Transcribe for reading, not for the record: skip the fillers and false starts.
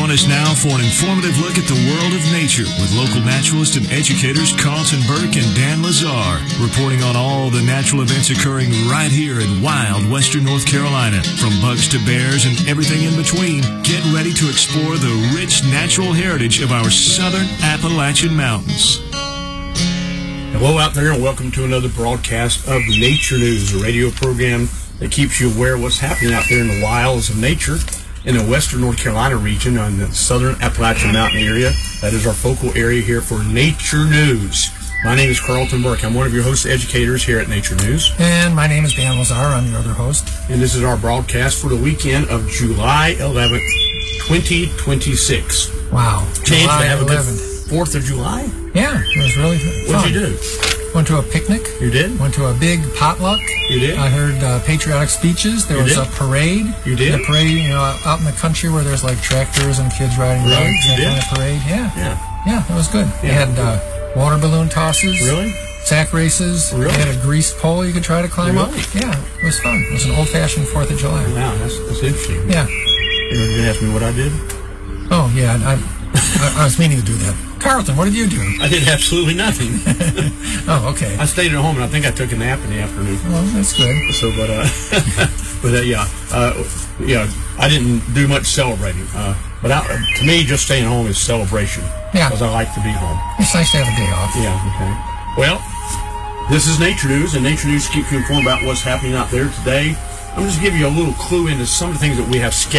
Join us now for an informative look at the world of nature with local naturalists and educators Carlton Burke and Dan Lazar, reporting on all the natural events occurring right here in wild western North Carolina. From bugs to bears and everything in between, get ready to explore the rich natural heritage of our southern Appalachian Mountains. Hello out there, and welcome to another broadcast of Nature News, a radio program that keeps you aware of what's happening out there in the wilds of nature in the western North Carolina region on the southern Appalachian Mountain area. That is our focal area here for Nature News. My name is Carlton Burke. I'm one of your host educators here at Nature News. And my name is Dan Lazar. I'm your other host. And this is our broadcast for the weekend of July 11th, 2026. Wow. July July 11th. 4th of July? Yeah, it was really fun. What did you do? Went to a picnic. You did? Went to a big potluck. You did? I heard patriotic speeches. There was a parade. You did? A parade, out in the country where there's like tractors and kids riding Really? bikes. You That did? kind of parade. Yeah. Yeah. It was good. They Yeah. had water balloon tosses. Really? Sack races. Really? They had a grease pole you could try to climb up. Really? Yeah, it was fun. It was an old-fashioned 4th of July. Wow, that's interesting. Yeah. You're going to ask me what I did? Oh, yeah. I was meaning to do that. Carlton, what did you do? I did absolutely nothing. Oh, okay. I stayed at home, and I think I took a nap in the afternoon. Well, that's good. So, I didn't do much celebrating. To me, just staying home is celebration. Yeah. Because I like to be home. It's nice to have a day off. Yeah, okay. Well, this is Nature News, and Nature News keeps you informed about what's happening out there today. I'm just giving you a little clue into some of the things that we have scheduled